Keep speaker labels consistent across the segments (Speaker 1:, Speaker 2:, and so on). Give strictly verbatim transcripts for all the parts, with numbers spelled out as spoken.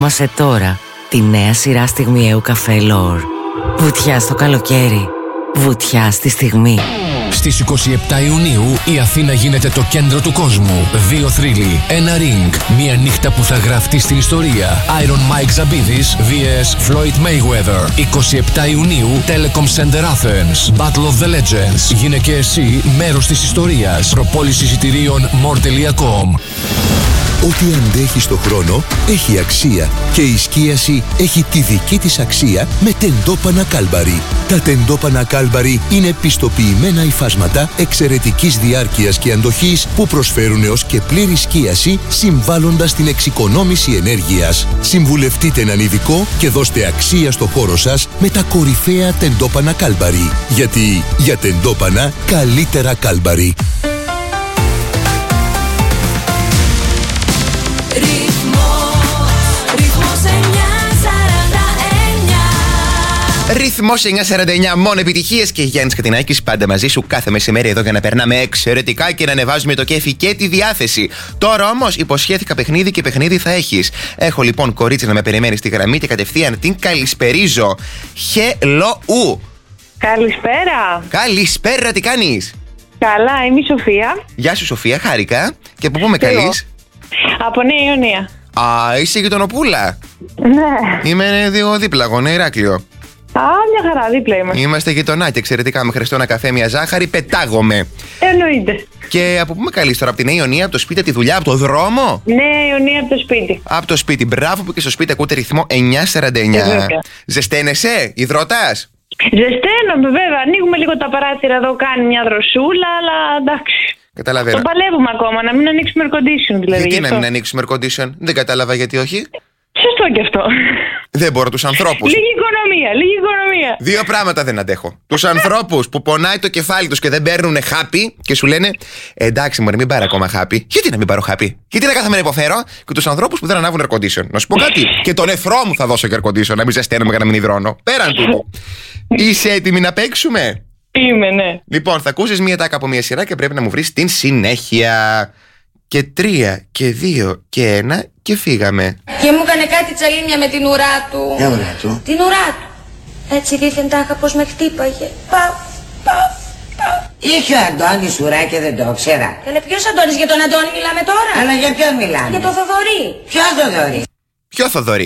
Speaker 1: Μάσε τώρα τη νέα σειρά στιγμιαίου καφέ L'Or. Βουτιά στο καλοκαίρι, βουτιά στη στιγμή.
Speaker 2: Στις είκοσι επτά Ιουνίου η Αθήνα γίνεται το κέντρο του κόσμου. Δύο θρύλοι, ένα ring, μια νύχτα που θα γραφτεί στην ιστορία. Iron Mike Zabidis vs Floyd Mayweather. είκοσι επτά Ιουνίου, Telecom Center Athens. Battle of the Legends. Γίνε και εσύ μέρος της ιστορίας. Προπόληση εισιτηρίων more τελεία com.
Speaker 3: Ό,τι αντέχει στο χρόνο έχει αξία και η σκίαση έχει τη δική της αξία με τεντόπανα Κάλμπαρι. Τα τεντόπανα Κάλμπαρι είναι πιστοποιημένα υφάσματα εξαιρετικής διάρκειας και αντοχής που προσφέρουν έως και πλήρη σκίαση συμβάλλοντας στην εξοικονόμηση ενέργειας. Συμβουλευτείτε έναν ειδικό και δώστε αξία στο χώρο σας με τα κορυφαία τεντόπανα Κάλμπαρι. Γιατί για τεντόπανα καλύτερα Κάλμπαρι.
Speaker 4: Ρυθμός εννιά σαράντα εννιά, μόνο επιτυχίες και Γιάννης Κατινάκης πάντα μαζί σου κάθε μεσημέρι εδώ για να περνάμε εξαιρετικά και να ανεβάζουμε το κέφι και τη διάθεση. Τώρα όμως υποσχέθηκα παιχνίδι και παιχνίδι θα έχεις. Έχω λοιπόν κορίτσι να με περιμένει στη γραμμή και κατευθείαν την καλησπερίζω. Hello.
Speaker 5: Καλησπέρα.
Speaker 4: Καλησπέρα, τι κάνεις?
Speaker 5: Καλά, είμαι η Σοφία.
Speaker 4: Γεια σου Σοφία, χάρηκα. Και από πού με καλείς?
Speaker 5: Από Νέα Ιωνία.
Speaker 4: Α, είσαι γειτονοπούλα.
Speaker 5: Ναι.
Speaker 4: Είμαι δύο δίπλα, γονέα Ηράκλειο.
Speaker 5: Α, μια χαρά, δίπλα είμαστε.
Speaker 4: Είμαστε γειτονάκια, εξαιρετικά. Με χρωστό ένα καφέ, μια ζάχαρη, πετάγομαι.
Speaker 5: Εννοείται.
Speaker 4: Και από πού με καλείς τώρα, από τη Νέα Ιωνία, από το σπίτι, από τη δουλειά, από το δρόμο?
Speaker 5: Νέα Ιωνία, από το σπίτι.
Speaker 4: Από το σπίτι. Μπράβο που και στο σπίτι ακούτε ρυθμό εννιά σαράντα εννιά.
Speaker 5: Βέβαια.
Speaker 4: Ζεσταίνεσαι, υδρότας?
Speaker 5: Ζεσταίνομαι, βέβαια. Ανοίγουμε λίγο τα παράθυρα εδώ, κάνει μια δροσούλα, αλλά εντάξει.
Speaker 4: Καταλαβαίνω.
Speaker 5: Το παλεύουμε ακόμα, να μην ανοίξουμε air condition δηλαδή.
Speaker 4: Γιατί
Speaker 5: γι'
Speaker 4: να
Speaker 5: αυτό.
Speaker 4: μην ανοίξουμε air condition? Δεν κατάλαβα γιατί όχι.
Speaker 5: Σωστό κι αυτό.
Speaker 4: Δεν μπορώ τους ανθρώπους.
Speaker 5: Λίγη οικονομία, λίγη οικονομία.
Speaker 4: Δύο πράγματα δεν αντέχω. Τους ανθρώπους που πονάει το κεφάλι τους και δεν παίρνουν χάπι και σου λένε εντάξει, μωρέ, μην πάρω ακόμα χάπι. Γιατί να μην πάρω χάπι? Γιατί να κάθομαι να υποφέρω? Και τους ανθρώπους που δεν ανάβουν air condition. Να σου πω κάτι. Και τον νεφρό μου θα δώσω air condition, να μην ζεσταίνομαι για να μην υδρώνω. Πέραν τούτου. Είσαι έτοιμη να παίξουμε?
Speaker 5: Είμαι, ναι.
Speaker 4: Λοιπόν, θα ακούσεις μία τάκα από μία σειρά και πρέπει να μου βρεις την συνέχεια. Και τρία και δύο και ένα και φύγαμε.
Speaker 6: Και μου έκανε κάτι τσαλίμια με την ουρά του.
Speaker 7: Ποια ουρά του?
Speaker 6: Την ουρά του. Έτσι δίθεν τάχα πως με χτύπαγε. Παφ, παφ, παφ.
Speaker 7: Είχε ο Αντώνης ουρά και δεν το ξέρα.
Speaker 6: Καλέ, ποιος Αντώνης? Για τον Αντώνη μιλάμε τώρα?
Speaker 7: Αλλά για ποιον μιλάμε?
Speaker 6: Για τον Θοδωρή.
Speaker 7: Ποιο Θοδωρή?
Speaker 4: Ποιο Θοδωρή?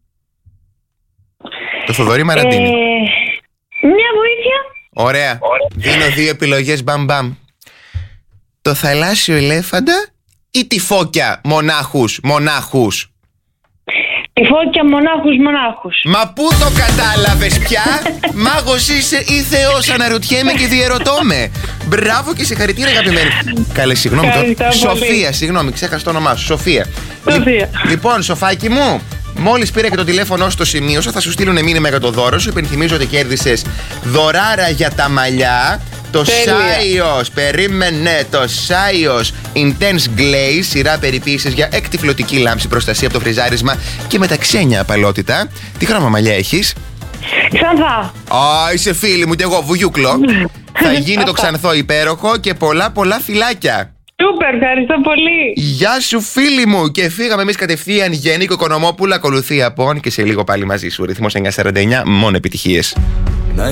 Speaker 4: Το Θοδωρή Μαραντίνη.
Speaker 5: Ε, μια βοήθεια.
Speaker 4: Ωραία. Δίνω δύο επιλογές, μπαμ μπαμ. Το θαλάσσιο ελέφαντα ή τη φώκια μονάχους μονάχους?
Speaker 5: Τη φώκια μονάχους μονάχους.
Speaker 4: Μα πού το κατάλαβες πια? Μάγος είσαι ή θεός? Αναρωτιέμαι και διερωτώμαι. Μπράβο και συγχαρητήρια αγαπημένη. Καλέ, συγγνώμη τώρα. Σοφία, συγγνώμη, ξέχασα το όνομά σου. Σοφία.
Speaker 5: Σοφία.
Speaker 4: Λοιπόν, Σοφάκι μου, μόλις πήρα και το τηλέφωνο στο σημείωσα, θα σου στείλουν μήνυμα για το δώρο σου. Υπενθυμίζω ότι κέρδισες δωράρα για τα μαλλιά. Το Σάιος, περίμενε, το Σάιος Intense Glaze, σειρά περιποίησης για εκτυφλωτική λάμψη, προστασία από το φριζάρισμα και μεταξένια απαλότητα. Τι χρώμα μαλλιά έχεις?
Speaker 5: Ξανθά.
Speaker 4: Α, είσαι φίλη μου και εγώ, βουγιούκλο. Θα γίνει το ξανθό υπέροχο και πολλά πολλά φιλάκια.
Speaker 5: Σούπερ, ευχαριστώ πολύ.
Speaker 4: Γεια σου φίλη μου. Και φύγαμε εμείς κατευθείαν. Γεννίκο Οικονομόπουλα ακολουθεί από και σε λίγο πάλι μαζί σου. Ρυθμός εννιά σαράντα εννιά, μόνο επιτυχίες.